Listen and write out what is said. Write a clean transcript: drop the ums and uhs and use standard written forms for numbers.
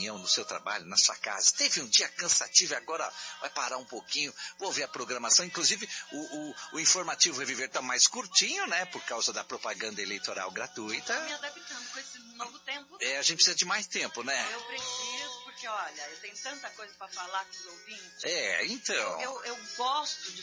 caminhão, no seu trabalho, na sua casa. Teve um dia cansativo e agora vai parar um pouquinho. Vou ver a programação. Inclusive, o informativo Reviver está mais curtinho, né? Por causa da propaganda eleitoral gratuita. Estou me adaptando com esse novo tempo. A gente precisa de mais tempo, né? Eu preciso, porque olha, eu tenho tanta coisa para falar com os ouvintes. Então. Eu gosto de